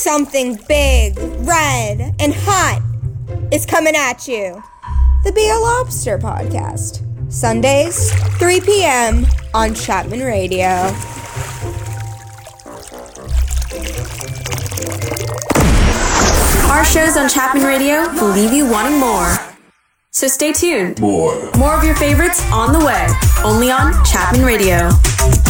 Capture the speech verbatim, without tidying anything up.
Something big, red, and hot is coming at you. The Be a Lobster Podcast. Sundays, three p.m. on Chapman Radio. Our shows on Chapman Radio will leave you wanting more. So stay tuned. More. More of your favorites on the way. Only on Chapman Radio.